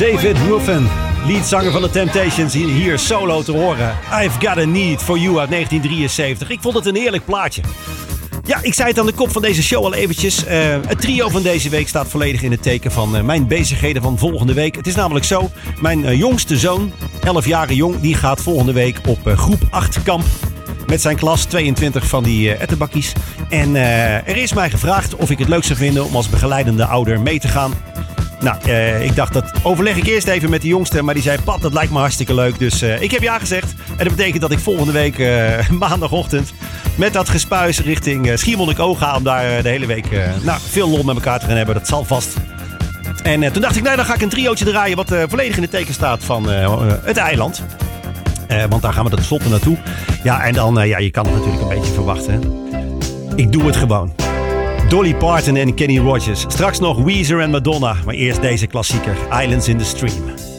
David Ruffin, leadzanger van The Temptations, hier solo te horen. I've Got a Need for You uit 1973. Ik vond het een heerlijk plaatje. Ja, ik zei het aan de kop van deze show al eventjes. Het trio van deze week staat volledig in het teken van mijn bezigheden van volgende week. Het is namelijk zo, mijn jongste zoon, 11 jaar jong, die gaat volgende week op groep 8 kamp. Met zijn klas, 22 van die ettenbakkies. En er is mij gevraagd of ik het leuk zou vinden om als begeleidende ouder mee te gaan. Nou, ik dacht, dat overleg ik eerst even met de jongste. Maar die zei, pap, dat lijkt me hartstikke leuk. Dus ik heb ja gezegd. En dat betekent dat ik volgende week maandagochtend met dat gespuis richting Schiermonnikoog ga. Om daar de hele week veel lol met elkaar te gaan hebben. Dat zal vast. En toen dacht ik, dan ga ik een triootje draaien wat volledig in het teken staat van het eiland. Want daar gaan we tenslotte naartoe. Ja, en dan, je kan het natuurlijk een beetje verwachten. Hè? Ik doe het gewoon. Dolly Parton en Kenny Rogers. Straks nog Weezer en Madonna. Maar eerst deze klassieker, Islands in the Stream.